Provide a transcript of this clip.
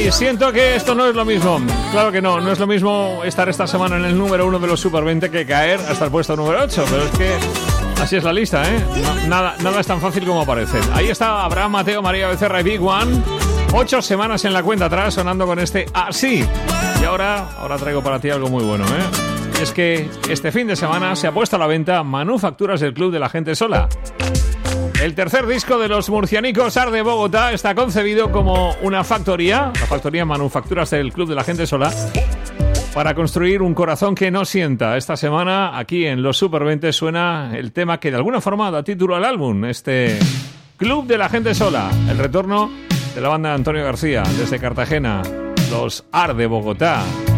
Y siento que esto no es lo mismo. Claro que no es lo mismo estar esta semana en el número 1 de los Super 20 que caer hasta el puesto número 8. Pero es que así es la lista, ¿eh? Nada es tan fácil como parece. Ahí está Abraham Mateo, María Becerra y Big One. 8 semanas en la cuenta atrás sonando con este Así. Y ahora traigo para ti algo muy bueno, ¿eh? Es que este fin de semana se ha puesto a la venta Manufacturas del Club de la Gente Sola. El tercer disco de los murcianicos Ar de Bogotá está concebido como una factoría, la factoría Manufacturas del Club de la Gente Sola, para construir un corazón que no sienta. Esta semana, aquí en los Super 20, suena el tema que de alguna forma da título al álbum, este Club de la Gente Sola, el retorno de la banda de Antonio García desde Cartagena, los Ar de Bogotá.